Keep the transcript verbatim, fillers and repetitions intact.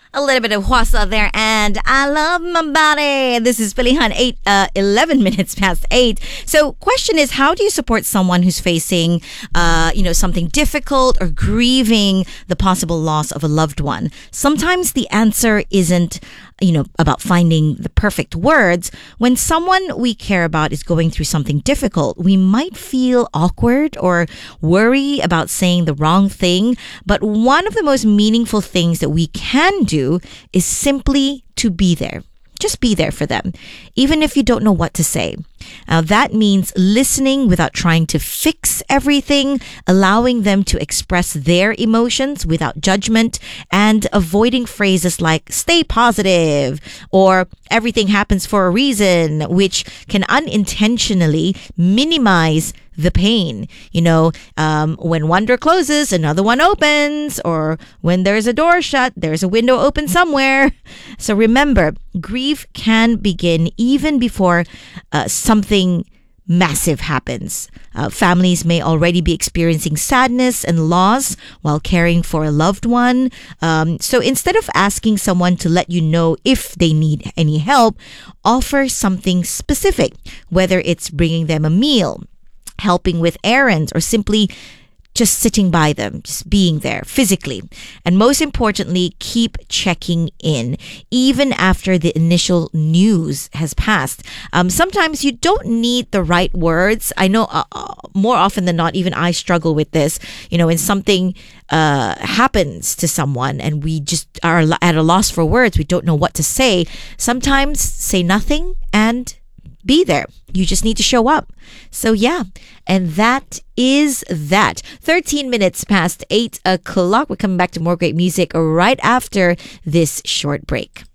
A little bit of Hwasa there, and I love my body. This is Pilihan, eight, uh, eleven minutes past eight. So, question is, how do you support someone who's facing, uh, you know, something difficult or grieving the possible loss of a loved one? Sometimes the answer isn't, you know, about finding the perfect words. When someone we care about is going through something difficult, we might feel awkward or worry about saying the wrong thing. But one of the most meaningful things that we can do is simply to be there. Just be there for them, even if you don't know what to say. Now, that means listening without trying to fix everything, allowing them to express their emotions without judgment, and avoiding phrases like stay positive or everything happens for a reason, which can unintentionally minimize the pain. You know, um, when one door closes, another one opens, or when there's a door shut, there's a window open somewhere. So remember, grief can begin even before uh, something massive happens. Uh, families may already be experiencing sadness and loss while caring for a loved one. Um, so instead of asking someone to let you know if they need any help, offer something specific, whether it's bringing them a meal, helping with errands, or simply just sitting by them, just being there physically. And most importantly, keep checking in, even after the initial news has passed. Um, sometimes you don't need the right words. I know uh, uh, more often than not, even I struggle with this. You know, when something uh, happens to someone and we just are at a loss for words, we don't know what to say. Sometimes say nothing and be there. You just need to show up. So yeah, and that is that. thirteen minutes past eight o'clock. We're coming back to more great music right after this short break.